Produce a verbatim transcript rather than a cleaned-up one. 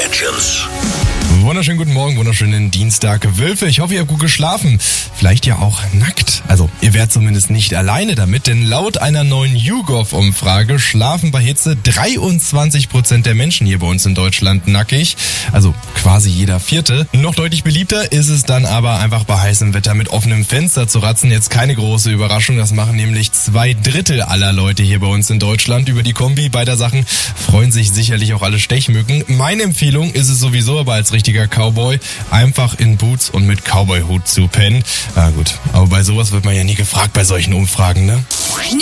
Legends. Wunderschönen guten Morgen, wunderschönen Dienstag, Wölfe. Ich hoffe, ihr habt gut geschlafen. Vielleicht ja auch nackt. Also, ihr werdet zumindest nicht alleine damit, denn laut einer neuen YouGov-Umfrage schlafen bei Hitze dreiundzwanzig Prozent der Menschen hier bei uns in Deutschland nackig. Also quasi jeder Vierte. Noch deutlich beliebter ist es dann aber einfach bei heißem Wetter mit offenem Fenster zu ratzen. Jetzt keine große Überraschung, das machen nämlich zwei Drittel aller Leute hier bei uns in Deutschland. Über die Kombi beider Sachen freuen sich sicherlich auch alle Stechmücken. Meine Empfehlung ist es sowieso aber als richtiger Cowboy, einfach in Boots und mit Cowboy-Hut zu pennen. Na gut, aber bei sowas wird man ja nie gefragt bei solchen Umfragen, ne?